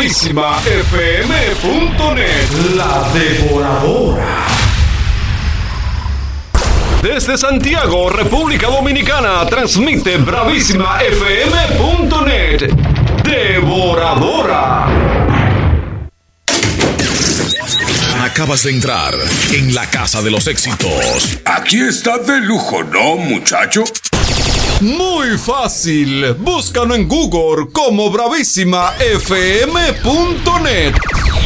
BravísimaFM.net, la devoradora. Desde Santiago, República Dominicana, transmite BravísimaFM.net, devoradora. Acabas de entrar en la casa de los éxitos. Aquí está de lujo, ¿no, muchacho? Muy fácil. Búscalo en Google como BravísimaFM.net.